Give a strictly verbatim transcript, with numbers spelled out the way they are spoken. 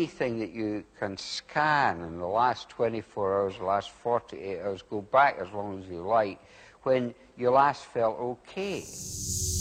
anything that you can scan in the last twenty-four hours, the last forty-eight hours, go back as long as you like, when you last felt okay.